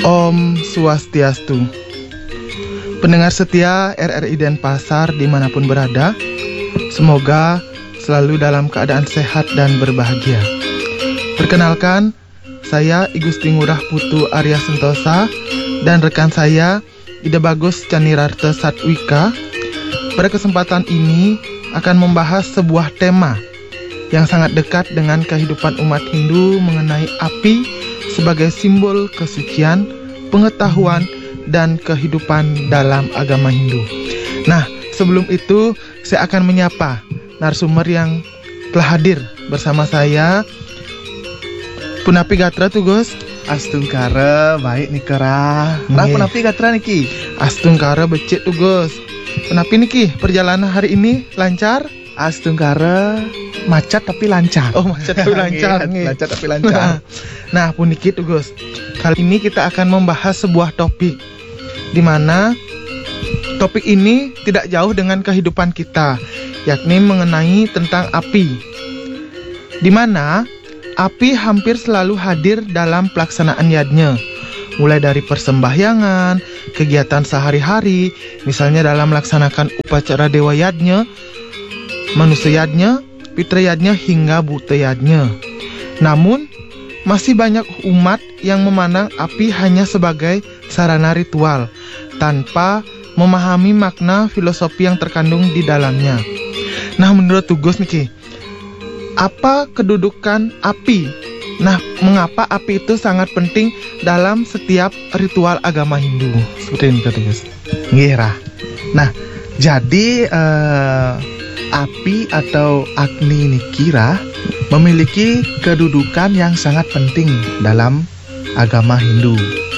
Om Swastiastu. Pendengar setia RRI Denpasar dimanapun berada, semoga selalu dalam keadaan sehat dan berbahagia. Perkenalkan, saya I Gusti Ngurah Putu Arya Sentosa dan rekan saya Ida Bagus Canirarte Satwika. Pada kesempatan ini akan membahas sebuah tema yang sangat dekat dengan kehidupan umat Hindu mengenai api sebagai simbol kesucian, pengetahuan, dan kehidupan dalam agama Hindu. Nah, sebelum itu saya akan menyapa narasumber yang telah hadir bersama saya. Punapi Gatra tuh Gus? Astungkara baik nih kera. Nah, punapi Gatra niki? Astungkara becek tuh Gus. Punapi niki perjalanan hari ini lancar? Astungkara macet tapi lancar. Oh, macet tapi lancar. Macet tapi lancar. Nah, puniki tuh Gus. Kali ini kita akan membahas sebuah topik di mana topik ini tidak jauh dengan kehidupan kita, yakni mengenai tentang api. Di mana api hampir selalu hadir dalam pelaksanaan yadnya, mulai dari persembahyangan, kegiatan sehari-hari, misalnya dalam melaksanakan upacara dewa yadnya, manusia yadnya, pitra yadnya, hingga buta yadnya. Namun, masih banyak umat yang memandang api hanya sebagai sarana ritual, tanpa memahami makna filosofi yang terkandung di dalamnya. Nah, menurut Tugus nih, apa kedudukan api? Nah, mengapa api itu sangat penting dalam setiap ritual agama Hindu? Seperti ini kata Gus. Ngira. Nah, jadi api atau Agni Nikira memiliki kedudukan yang sangat penting dalam agama Hindu.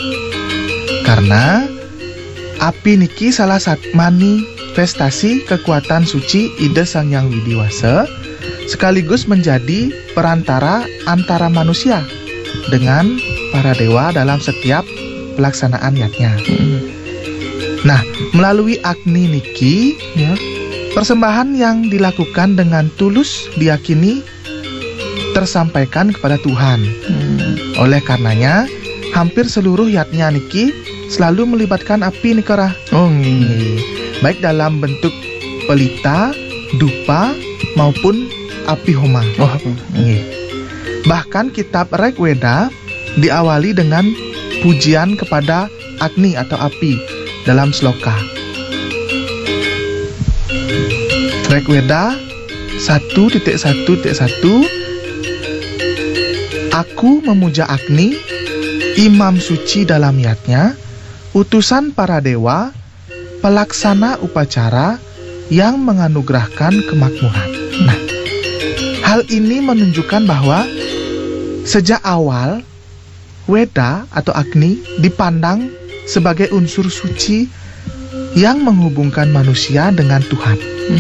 Karena api niki salah satu manifestasi kekuatan suci Ida Sang Hyang Widiwasa, sekaligus menjadi perantara antara manusia dengan para dewa dalam setiap pelaksanaan yadnya. Nah, melalui Agni niki, persembahan yang dilakukan dengan tulus diyakini tersampaikan kepada Tuhan. Oleh karenanya, hampir seluruh yadnya niki selalu melibatkan api nikara. Baik dalam bentuk pelita, dupa, maupun api homa. Bahkan kitab Rig Veda diawali dengan pujian kepada Agni atau api dalam sloka. Rig Veda 1.1.1, aku memuja Agni, imam suci dalam yadnya, utusan para dewa, pelaksana upacara yang menganugerahkan kemakmuran. Nah, hal ini menunjukkan bahwa sejak awal Weda atau Agni dipandang sebagai unsur suci yang menghubungkan manusia dengan Tuhan.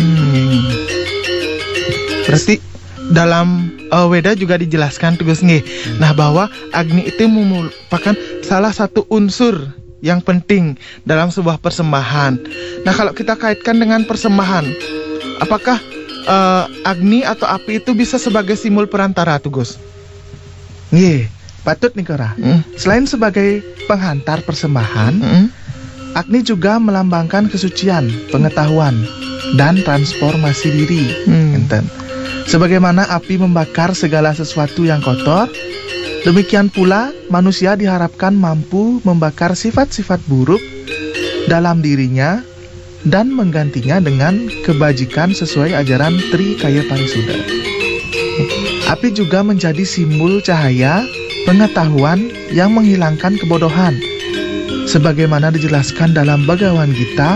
Berarti dalam Weda juga dijelaskan Tugas nih. Nah, bahwa Agni itu merupakan salah satu unsur yang penting dalam sebuah persembahan. Nah, kalau kita kaitkan dengan persembahan, apakah Agni atau api itu bisa sebagai simbol perantara, Tugas? Patut nih Kora. Selain sebagai penghantar persembahan, Agni juga melambangkan kesucian, pengetahuan, dan transformasi diri. Sebagaimana api membakar segala sesuatu yang kotor, demikian pula manusia diharapkan mampu membakar sifat-sifat buruk dalam dirinya dan menggantinya dengan kebajikan sesuai ajaran Trikaya Parisuddha. Api juga menjadi simbol cahaya, pengetahuan yang menghilangkan kebodohan, sebagaimana dijelaskan dalam Bhagavad Gita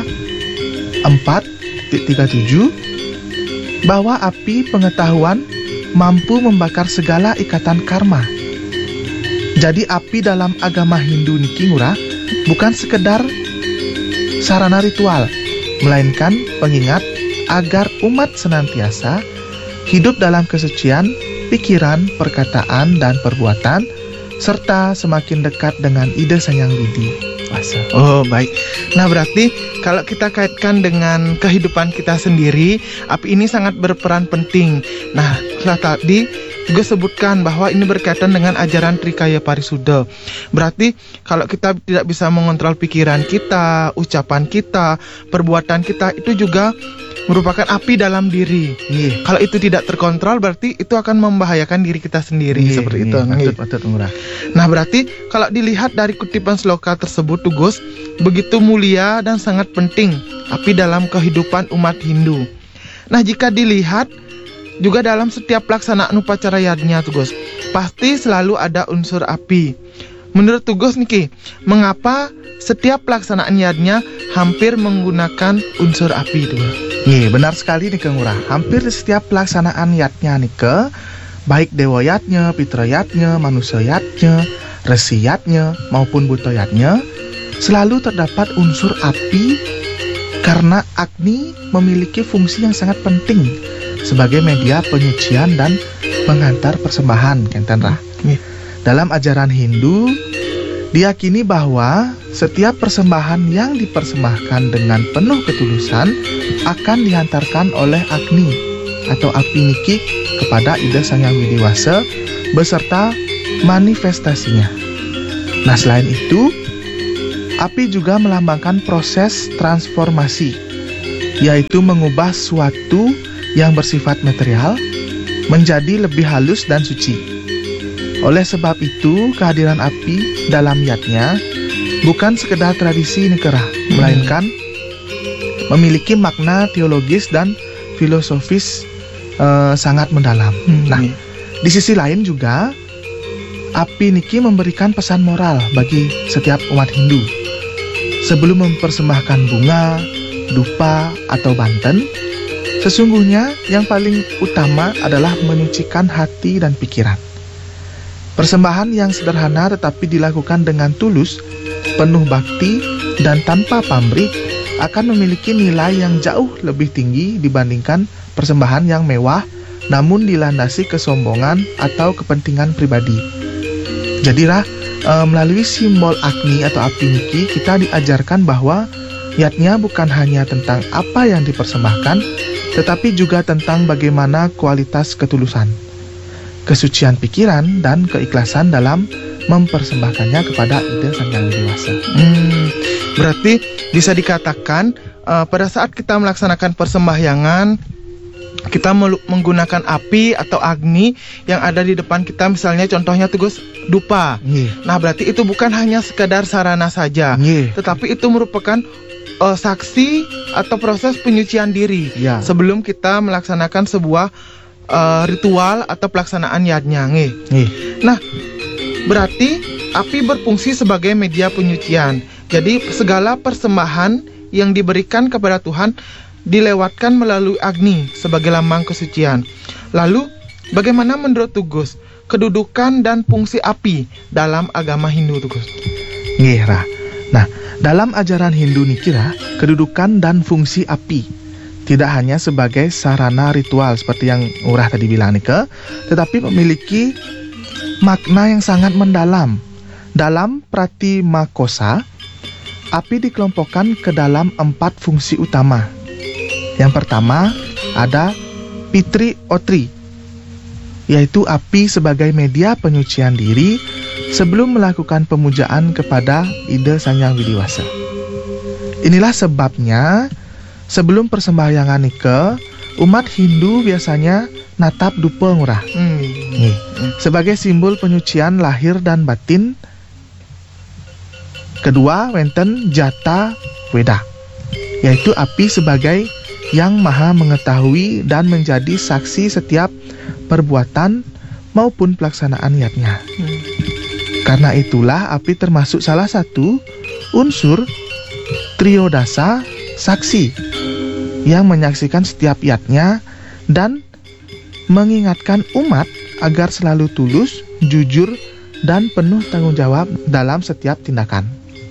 4.37, bahwa api pengetahuan mampu membakar segala ikatan karma. Jadi api dalam agama Hindu niki ngurah bukan sekedar sarana ritual, melainkan pengingat agar umat senantiasa hidup dalam kesucian pikiran, perkataan, dan perbuatan, serta semakin dekat dengan Ida Sang Hyang Widiwasa. Oh, baik. Nah, berarti kalau kita kaitkan dengan kehidupan kita sendiri, api ini sangat berperan penting. Nah, setelah tadi juga sebutkan bahwa ini berkaitan dengan ajaran Trikaya Parisuddha. Berarti kalau kita tidak bisa mengontrol pikiran kita, ucapan kita, perbuatan kita, itu juga merupakan api dalam diri. Kalau itu tidak terkontrol, berarti itu akan membahayakan diri kita sendiri. Seperti itu. Nah, berarti kalau dilihat dari kutipan sloka tersebut tuh Gus, begitu mulia dan sangat penting api dalam kehidupan umat Hindu. Nah, jika dilihat juga dalam setiap pelaksanaan upacara yadnya tuh Gus, pasti selalu ada unsur api. Menurut Tugus Niki, mengapa setiap pelaksanaan yadnya hampir menggunakan unsur api itu? Benar sekali nih Kang Ngurah. Hampir di setiap pelaksanaan yadnya nih baik dewa yadnya, pitra yadnya, manusia yadnya, resi yadnya maupun buta yadnya, selalu terdapat unsur api karena Agni memiliki fungsi yang sangat penting sebagai media penyucian dan penghantar persembahan, Kenten Rah. Dalam ajaran Hindu, diyakini bahwa setiap persembahan yang dipersembahkan dengan penuh ketulusan akan dihantarkan oleh Agni atau api Niki kepada Ida Sang Hyang Widiwasa beserta manifestasinya. Nah, selain itu, api juga melambangkan proses transformasi, yaitu mengubah suatu yang bersifat material menjadi lebih halus dan suci. Oleh sebab itu, kehadiran api dalam yadnya bukan sekedar tradisi negerah, melainkan memiliki makna teologis dan filosofis sangat mendalam. Nah, di sisi lain juga, api Niki memberikan pesan moral bagi setiap umat Hindu. Sebelum mempersembahkan bunga, dupa, atau banten, sesungguhnya yang paling utama adalah menyucikan hati dan pikiran. Persembahan yang sederhana tetapi dilakukan dengan tulus, penuh bakti, dan tanpa pamrih akan memiliki nilai yang jauh lebih tinggi dibandingkan persembahan yang mewah namun dilandasi kesombongan atau kepentingan pribadi. Jadi melalui simbol Agni atau api Niki, kita diajarkan bahwa yadnya bukan hanya tentang apa yang dipersembahkan, tetapi juga tentang bagaimana kualitas ketulusan, kesucian pikiran, dan keikhlasan dalam mempersembahkannya kepada Ida Sang Hyang Widiwasa. Berarti bisa dikatakan pada saat kita melaksanakan persembahyangan, kita menggunakan api atau Agni yang ada di depan kita, misalnya contohnya tuh Gus, dupa. Nah, berarti itu bukan hanya sekadar sarana saja, tetapi itu merupakan saksi atau proses penyucian diri sebelum kita melaksanakan sebuah ritual atau pelaksanaan yadnya. Nah, berarti api berfungsi sebagai media penyucian. Jadi segala persembahan yang diberikan kepada Tuhan dilewatkan melalui Agni sebagai lambang kesucian. Lalu bagaimana menurut Tugus kedudukan dan fungsi api dalam agama Hindu, Tugus? Nah, dalam ajaran Hindu Niki, kedudukan dan fungsi api tidak hanya sebagai sarana ritual seperti yang Urah tadi bilang Nika, tetapi memiliki makna yang sangat mendalam. Dalam Pratimakosa, api dikelompokkan ke dalam 4 fungsi utama. Yang pertama ada Pitri Otri, yaitu api sebagai media penyucian diri sebelum melakukan pemujaan kepada Ida Sang Hyang Widiwasa. Inilah sebabnya sebelum persembahyangan Nike, umat Hindu biasanya natap dupa Ngurah. Sebagai simbol penyucian lahir dan batin. Kedua, wenten Jata Weda, yaitu api sebagai yang maha mengetahui dan menjadi saksi setiap perbuatan maupun pelaksanaan yadnya. Karena itulah api termasuk salah satu unsur triodasa saksi yang menyaksikan setiap yadnya dan mengingatkan umat agar selalu tulus, jujur, dan penuh tanggung jawab dalam setiap tindakan.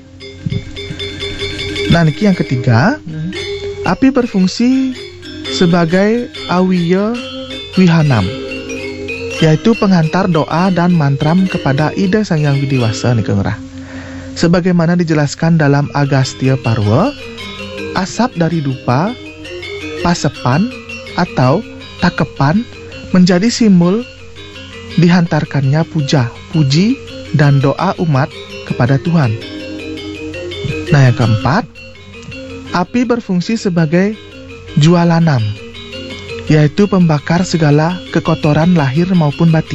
Nah, niki yang ketiga, api berfungsi sebagai awiya wihanam, yaitu penghantar doa dan mantram kepada Ida Sang Hyang Widiwasa nih Ngerah. Sebagaimana dijelaskan dalam Agastya Parwa, asap dari dupa, pasepan, atau takepan menjadi simbol dihantarkannya puji, dan doa umat kepada Tuhan. Nah, yang keempat, api berfungsi sebagai jualanam, yaitu pembakar segala kekotoran lahir maupun batin.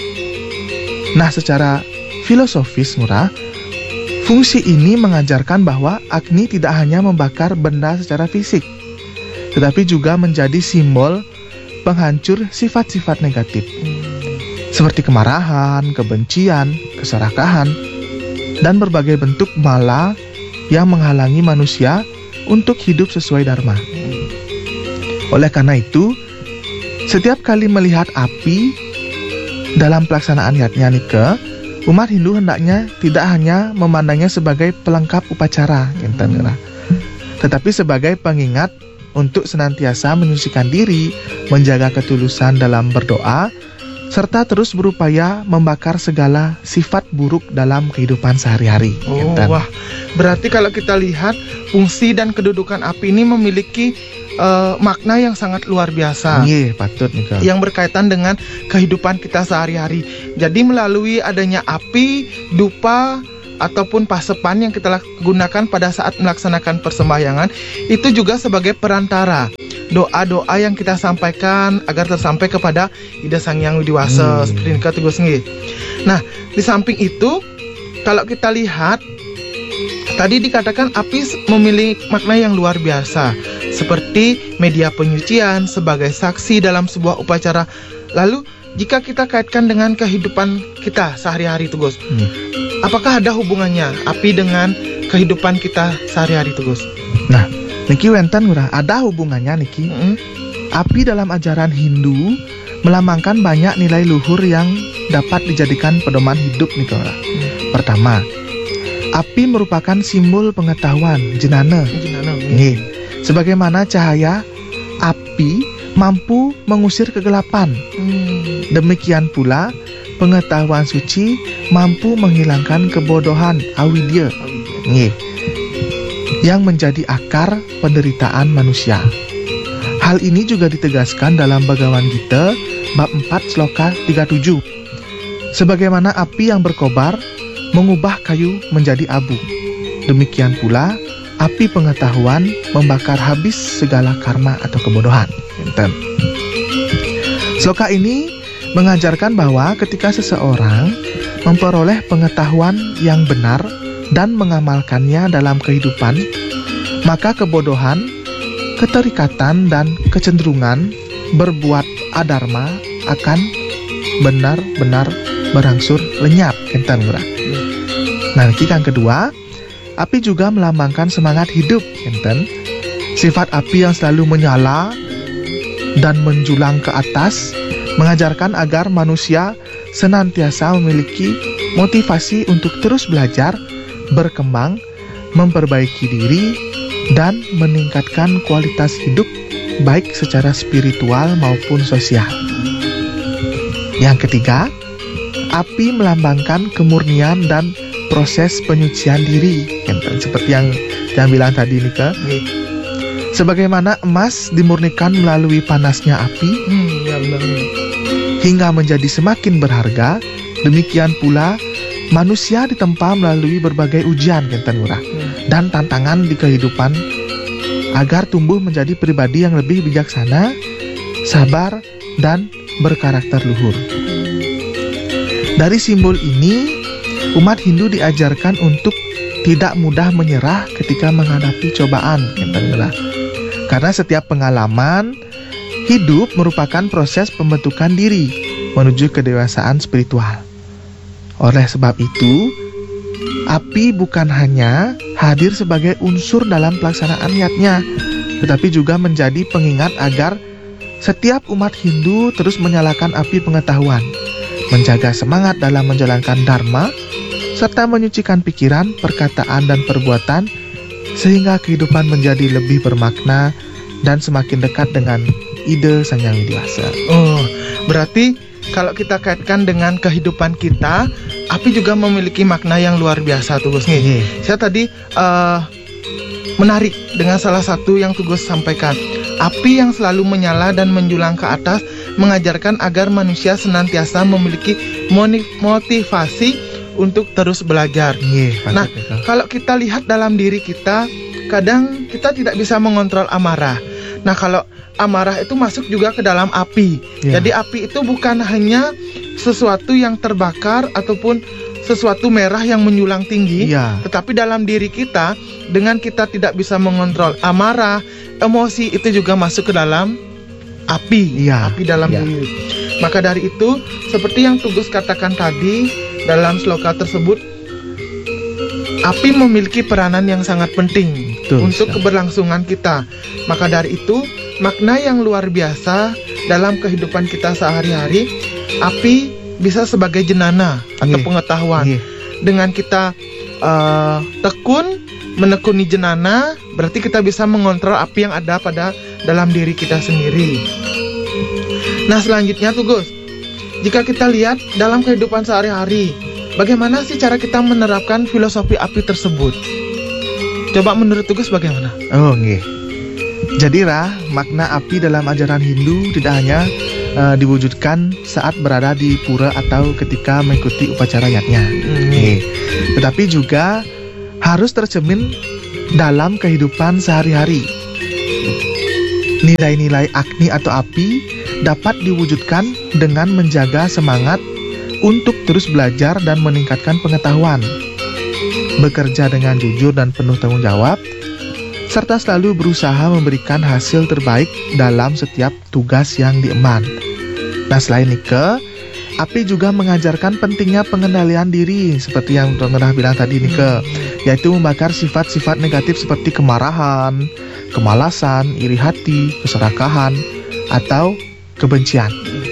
Nah, secara filosofis Ngurah, fungsi ini mengajarkan bahwa Agni tidak hanya membakar benda secara fisik, tetapi juga menjadi simbol penghancur sifat-sifat negatif, seperti kemarahan, kebencian, keserakahan, dan berbagai bentuk bala yang menghalangi manusia untuk hidup sesuai dharma. Oleh karena itu, setiap kali melihat api dalam pelaksanaan yatnya nike, umat Hindu hendaknya tidak hanya memandangnya sebagai pelengkap upacara, tetapi sebagai pengingat untuk senantiasa menyucikan diri, menjaga ketulusan dalam berdoa, serta terus berupaya membakar segala sifat buruk dalam kehidupan sehari-hari. Wah, berarti kalau kita lihat fungsi dan kedudukan api ini memiliki makna yang sangat luar biasa. Iya, patut nih. Yang berkaitan dengan kehidupan kita sehari-hari. Jadi melalui adanya api, dupa, ataupun pasepan yang kita gunakan pada saat melaksanakan persembahyangan, itu juga sebagai perantara doa-doa yang kita sampaikan agar tersampai kepada Ida Sang Hyang Widiwasa, seperti ini Tugas nggih. Nah, di samping itu kalau kita lihat tadi dikatakan api memiliki makna yang luar biasa, seperti media penyucian sebagai saksi dalam sebuah upacara. Lalu jika kita kaitkan dengan kehidupan kita sehari-hari Tugas, apakah ada hubungannya api dengan kehidupan kita sehari-hari Tugas? Nah, niki wenten Ngurah, ada hubungannya niki. Api dalam ajaran Hindu melambangkan banyak nilai luhur yang dapat dijadikan pedoman hidup nih Ngurah. Pertama, api merupakan simbol pengetahuan, jenana. Nih, sebagaimana cahaya, api mampu mengusir kegelapan. Demikian pula, pengetahuan suci mampu menghilangkan kebodohan, avidya. Nih, yang menjadi akar penderitaan manusia. Hal ini juga ditegaskan dalam Bhagavad Gita bab 4 sloka 37. Sebagaimana api yang berkobar mengubah kayu menjadi abu, demikian pula api pengetahuan membakar habis segala karma atau kebodohan. Sloka ini mengajarkan bahwa ketika seseorang memperoleh pengetahuan yang benar dan mengamalkannya dalam kehidupan, maka kebodohan, keterikatan, dan kecenderungan berbuat adharma akan benar-benar berangsur lenyap. Nah, yang kedua, api juga melambangkan semangat hidup. Sifat api yang selalu menyala dan menjulang ke atas mengajarkan agar manusia senantiasa memiliki motivasi untuk terus belajar, berkembang, memperbaiki diri, dan meningkatkan kualitas hidup baik secara spiritual maupun sosial. Yang ketiga, api melambangkan kemurnian dan proses penyucian diri, seperti yang bilang tadi Nika. Sebagaimana emas dimurnikan melalui panasnya api hingga menjadi semakin berharga, demikian pula manusia ditempa melalui berbagai ujian dan tantangan di kehidupan agar tumbuh menjadi pribadi yang lebih bijaksana, sabar, dan berkarakter luhur. Dari simbol ini, umat Hindu diajarkan untuk tidak mudah menyerah ketika menghadapi cobaan. Karena setiap pengalaman hidup merupakan proses pembentukan diri menuju kedewasaan spiritual. Oleh sebab itu, api bukan hanya hadir sebagai unsur dalam pelaksanaan yatnya, tetapi juga menjadi pengingat agar setiap umat Hindu terus menyalakan api pengetahuan, menjaga semangat dalam menjalankan dharma, serta menyucikan pikiran, perkataan, dan perbuatan, sehingga kehidupan menjadi lebih bermakna dan semakin dekat dengan ide Sang Hyang Widiwasa. Oh, berarti kalau kita kaitkan dengan kehidupan kita, api juga memiliki makna yang luar biasa Tugus nih. Saya tadi menarik dengan salah satu yang Tugus sampaikan. Api yang selalu menyala dan menjulang ke atas mengajarkan agar manusia senantiasa memiliki motivasi untuk terus belajar. Nah, kalau kita lihat dalam diri kita, kadang kita tidak bisa mengontrol amarah. Nah, kalau amarah itu masuk juga ke dalam api. Jadi api itu bukan hanya sesuatu yang terbakar ataupun sesuatu merah yang menjulang tinggi, tetapi dalam diri kita, dengan kita tidak bisa mengontrol amarah, emosi itu juga masuk ke dalam api, api dalam diri. Maka dari itu, seperti yang Tugus katakan tadi dalam sloka tersebut, api memiliki peranan yang sangat penting untuk keberlangsungan kita. Maka dari itu, makna yang luar biasa dalam kehidupan kita sehari-hari, api bisa sebagai jenana atau pengetahuan. Dengan kita tekun menekuni jenana, berarti kita bisa mengontrol api yang ada pada dalam diri kita sendiri. Nah, selanjutnya tuh Gus, jika kita lihat dalam kehidupan sehari-hari, bagaimana sih cara kita menerapkan filosofi api tersebut? Coba menurut Tugus bagaimana? Jadi makna api dalam ajaran Hindu tidak hanya diwujudkan saat berada di pura atau ketika mengikuti upacara yatnya, tetapi juga harus tercermin dalam kehidupan sehari-hari. Nilai-nilai Agni atau api dapat diwujudkan dengan menjaga semangat untuk terus belajar dan meningkatkan pengetahuan, bekerja dengan jujur dan penuh tanggung jawab, serta selalu berusaha memberikan hasil terbaik dalam setiap tugas yang diemban. Nah, selain Nike, api juga mengajarkan pentingnya pengendalian diri, seperti yang Ngerah bilang tadi Nike, yaitu membakar sifat-sifat negatif seperti kemarahan, kemalasan, iri hati, keserakahan, atau kebencian.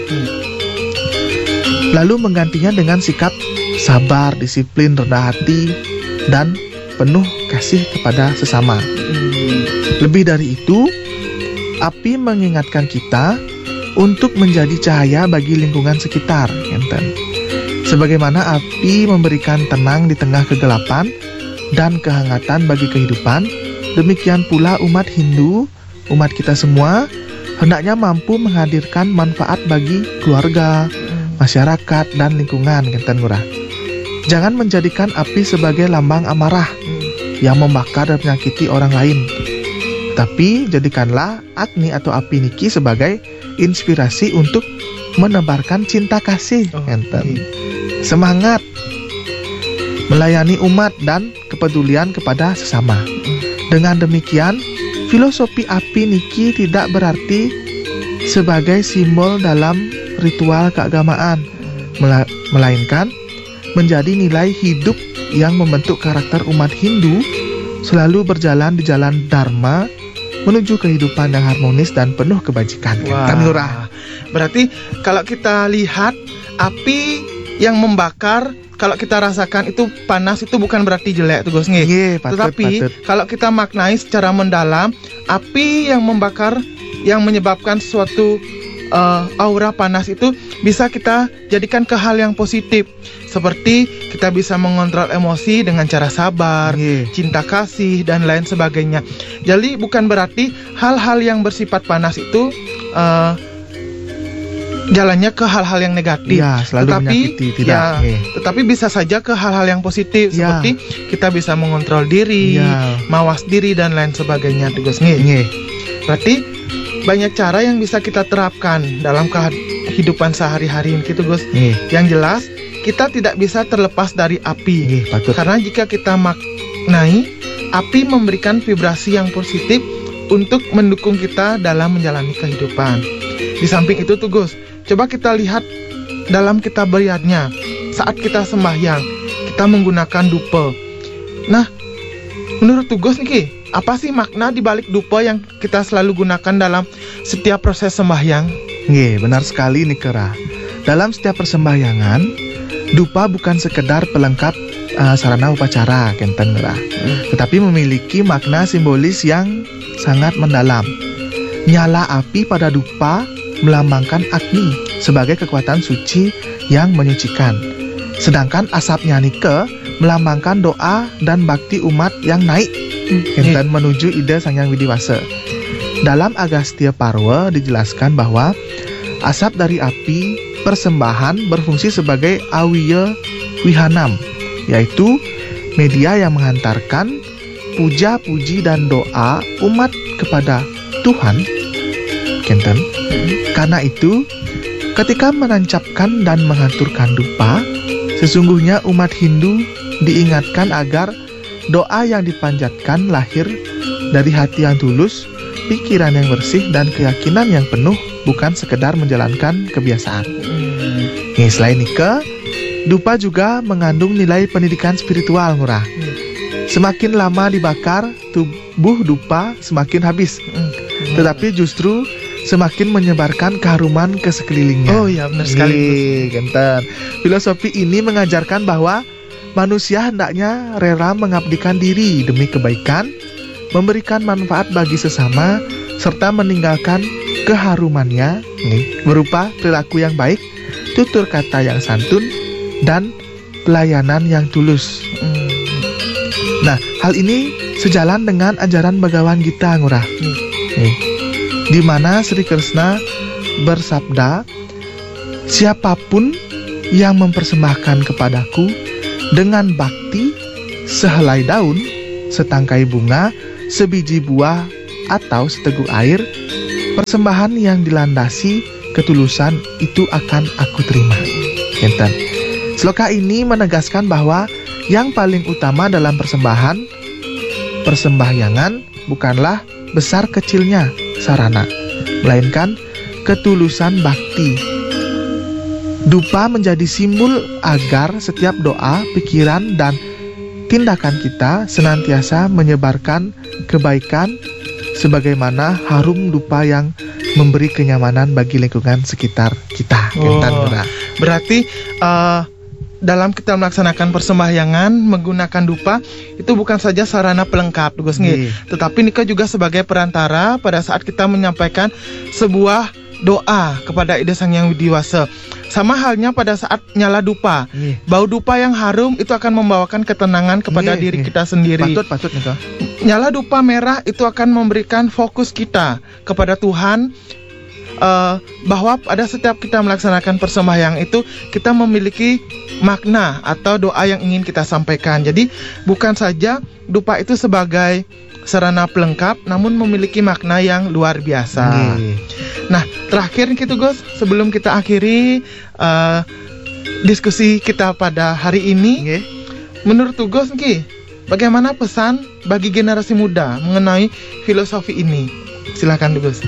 Lalu menggantinya dengan sikap sabar, disiplin, rendah hati, dan penuh kasih kepada sesama. Lebih dari itu, api mengingatkan kita untuk menjadi cahaya bagi lingkungan sekitar. Sebagaimana api memberikan tenang di tengah kegelapan dan kehangatan bagi kehidupan, demikian pula umat Hindu, umat kita semua, hendaknya mampu menghadirkan manfaat bagi keluarga, masyarakat, dan lingkungan. Jangan menjadikan api sebagai lambang amarah yang membakar dan menyakiti orang lain, tapi jadikanlah Agni atau api Niki sebagai inspirasi untuk menebarkan cinta kasih, semangat melayani umat dan kepedulian kepada sesama. Dengan demikian, filosofi api Niki tidak berarti sebagai simbol dalam ritual keagamaan, melainkan menjadi nilai hidup yang membentuk karakter umat Hindu selalu berjalan di jalan Dharma menuju kehidupan yang harmonis dan penuh kebajikan. Berarti kalau kita lihat api yang membakar, kalau kita rasakan itu panas, itu bukan berarti jelek tuh Gus. Tetapi kalau kita maknai secara mendalam, api yang membakar, yang menyebabkan suatu aura panas itu bisa kita jadikan ke hal yang positif. Seperti kita bisa mengontrol emosi dengan cara sabar, cinta kasih, dan lain sebagainya. Jadi bukan berarti hal-hal yang bersifat panas itu jalannya ke hal-hal yang negatif, tetapi bisa saja ke hal-hal yang positif, seperti kita bisa mengontrol diri, mawas diri, dan lain sebagainya. Berarti banyak cara yang bisa kita terapkan dalam kehidupan sehari-hari gitu Gus. Yang jelas kita tidak bisa terlepas dari api, karena jika kita maknai, api memberikan vibrasi yang positif untuk mendukung kita dalam menjalani kehidupan. Di samping itu tuh Gus, coba kita lihat dalam kitab Yatnya, saat kita sembahyang, kita menggunakan dupa. Nah, menurut Gus nih, apa sih makna di balik dupa yang kita selalu gunakan dalam setiap proses sembahyang? Benar sekali nih Kera. Dalam setiap persembahyangan, dupa bukan sekedar pelengkap sarana upacara, tetapi memiliki makna simbolis yang sangat mendalam. Nyala api pada dupa melambangkan Agni sebagai kekuatan suci yang menyucikan. Sedangkan asapnya Nike melambangkan doa dan bakti umat yang naik menuju ide Sang Hyang Widi Wasa. Dalam Agastya Parwa dijelaskan bahwa asap dari api persembahan berfungsi sebagai awiya wihanam, yaitu media yang menghantarkan puja, puji, dan doa umat kepada Tuhan. Kenten. Karena itu, ketika menancapkan dan menghaturkan dupa, sesungguhnya umat Hindu diingatkan agar doa yang dipanjatkan lahir dari hati yang tulus, pikiran yang bersih, dan keyakinan yang penuh, bukan sekedar menjalankan kebiasaan. Selain itu, dupa juga mengandung nilai pendidikan spiritual, Ngurah. Semakin lama dibakar, tubuh dupa semakin habis. Tetapi justru semakin menyebarkan keharuman ke sekelilingnya. Oh iya, benar sekali. Genten. Filosofi ini mengajarkan bahwa manusia hendaknya rela mengabdikan diri demi kebaikan, memberikan manfaat bagi sesama, serta meninggalkan keharumannya berupa perilaku yang baik, tutur kata yang santun, dan pelayanan yang tulus. Nah, hal ini sejalan dengan ajaran Bhagawan Gita, Ngurah. Di mana Sri Krishna bersabda, siapapun yang mempersembahkan kepadaku dengan bakti sehelai daun, setangkai bunga, sebiji buah, atau seteguk air, persembahan yang dilandasi ketulusan itu akan aku terima. Enten. Sloka ini menegaskan bahwa yang paling utama dalam persembahyangan bukanlah besar kecilnya sarana, melainkan ketulusan bakti. Dupa menjadi simbol agar setiap doa, pikiran, dan tindakan kita senantiasa menyebarkan kebaikan sebagaimana harum dupa yang memberi kenyamanan bagi lingkungan sekitar kita. Berarti dalam kita melaksanakan persembahyangan menggunakan dupa itu bukan saja sarana pelengkap, tetapi Nika juga sebagai perantara pada saat kita menyampaikan sebuah doa kepada Ida Sang Yang Widiwasa. Sama halnya pada saat nyala dupa, bau dupa yang harum itu akan membawakan ketenangan kepada diri kita sendiri. Patut Nika. Nyala dupa merah itu akan memberikan fokus kita kepada Tuhan, bahwa pada setiap kita melaksanakan persembahyang itu kita memiliki makna atau doa yang ingin kita sampaikan. Jadi bukan saja dupa itu sebagai sarana pelengkap, namun memiliki makna yang luar biasa. Nah, terakhir gitu Gus, sebelum kita akhiri diskusi kita pada hari ini, menurut Gus bagaimana pesan bagi generasi muda mengenai filosofi ini? Silakan Gus.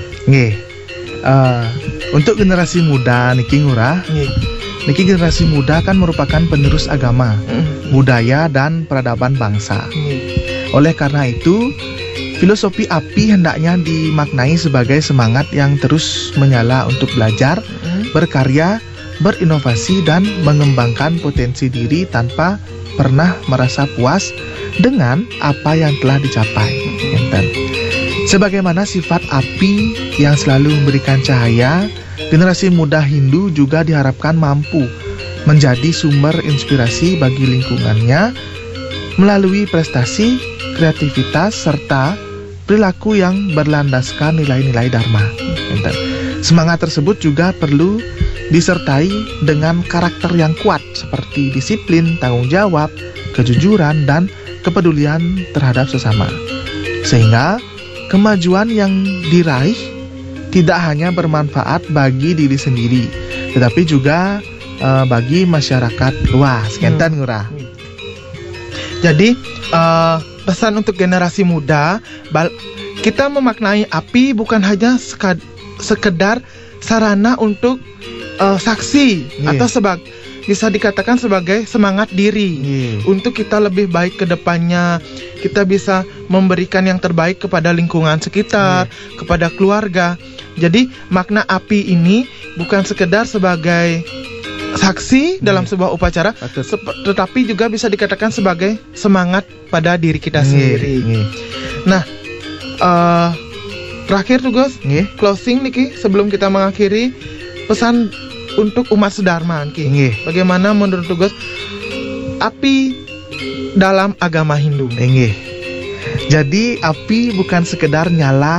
Untuk generasi muda niki Ngurah, niki generasi muda kan merupakan penerus agama, budaya, dan peradaban bangsa. Oleh karena itu, filosofi api hendaknya dimaknai sebagai semangat yang terus menyala untuk belajar, berkarya, berinovasi, dan mengembangkan potensi diri tanpa pernah merasa puas dengan apa yang telah dicapai. Sebagaimana sifat api yang selalu memberikan cahaya, generasi muda Hindu juga diharapkan mampu menjadi sumber inspirasi bagi lingkungannya melalui prestasi, kreativitas, serta perilaku yang berlandaskan nilai-nilai dharma. Semangat tersebut juga perlu disertai dengan karakter yang kuat seperti disiplin, tanggung jawab, kejujuran, dan kepedulian terhadap sesama. Sehingga kemajuan yang diraih tidak hanya bermanfaat bagi diri sendiri, tetapi juga bagi masyarakat luas. Ngurah. Jadi pesan untuk generasi muda, kita memaknai api bukan hanya sekedar sarana untuk saksi atau bisa dikatakan sebagai semangat diri untuk kita lebih baik ke depannya. Kita bisa memberikan yang terbaik kepada lingkungan sekitar, kepada keluarga. Jadi makna api ini bukan sekedar sebagai saksi dalam sebuah upacara, tetapi juga bisa dikatakan sebagai semangat pada diri kita sendiri. Nah, terakhir tuh Gus, closing niki sebelum kita mengakhiri, pesan untuk umat sedharma bagaimana menurut Gus api dalam agama Hindu? Jadi api bukan sekedar nyala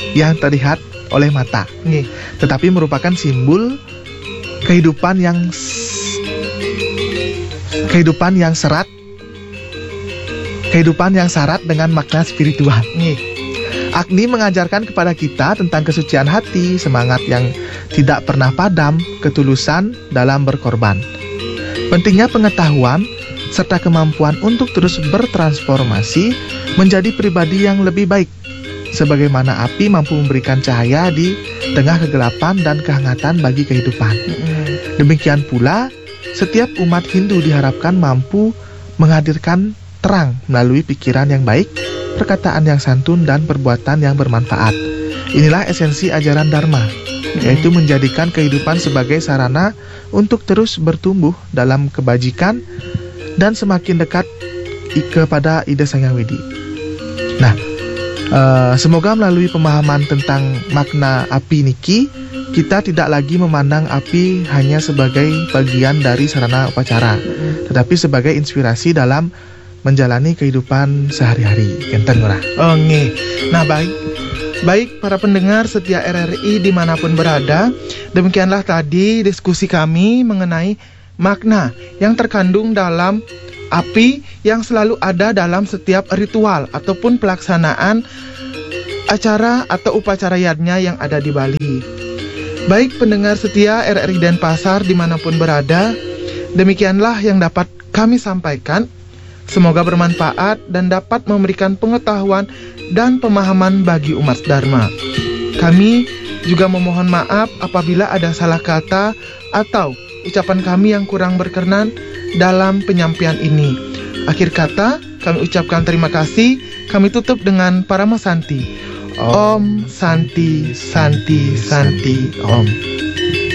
yang terlihat oleh mata, Nggih. tetapi merupakan simbol kehidupan yang syarat dengan makna spiritual. Nggih. Agni mengajarkan kepada kita tentang kesucian hati, semangat yang tidak pernah padam, ketulusan dalam berkorban. Pentingnya pengetahuan serta kemampuan untuk terus bertransformasi menjadi pribadi yang lebih baik. Sebagaimana api mampu memberikan cahaya di tengah kegelapan dan kehangatan bagi kehidupan. Demikian pula, setiap umat Hindu diharapkan mampu menghadirkan terang melalui pikiran yang baik, perkataan yang santun, dan perbuatan yang bermanfaat. Inilah esensi ajaran Dharma, yaitu menjadikan kehidupan sebagai sarana untuk terus bertumbuh dalam kebajikan dan semakin dekat kepada ide Sang Hyang Widi. Nah, semoga melalui pemahaman tentang makna api niki, kita tidak lagi memandang api hanya sebagai bagian dari sarana upacara, tetapi sebagai inspirasi dalam menjalani kehidupan sehari-hari. Enten ora? Oh nggih. Nah baik para pendengar setia RRI dimanapun berada, demikianlah tadi diskusi kami mengenai makna yang terkandung dalam api yang selalu ada dalam setiap ritual ataupun pelaksanaan acara atau upacara yadnya yang ada di Bali. Baik pendengar setia RRI Denpasar dimanapun berada, demikianlah yang dapat kami sampaikan. Semoga bermanfaat dan dapat memberikan pengetahuan dan pemahaman bagi umat Dharma. Kami juga memohon maaf apabila ada salah kata atau ucapan kami yang kurang berkenan dalam penyampaian ini. Akhir kata, kami ucapkan terima kasih. Kami tutup dengan Parama Santi. Om Santi Santi Santi Om.